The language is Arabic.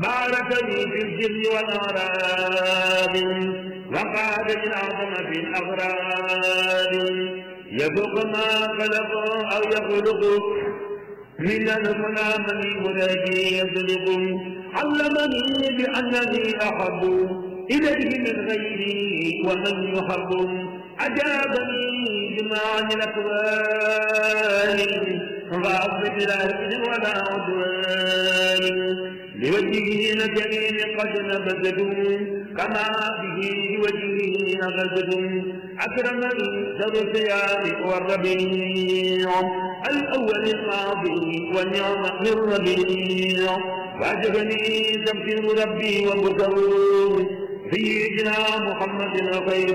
باركني في الجن والأعراب وقاد الأعظم في الأغراب يفوق ما خلق أو يخلق من المنام المنادي يصدق علمني بأنني أحب إليه من غيري ومن يحب أجابني بما عن الأكوان فأصبح لا إذن ولا عدوان لوجهه الكريم قد نبذته كما به لوجهه نبذته أكرمني ذو الصيام والربيع الأول الماضي والنعم للربيع وأعجبني تفسير ربي وبصره سيدنا محمد خير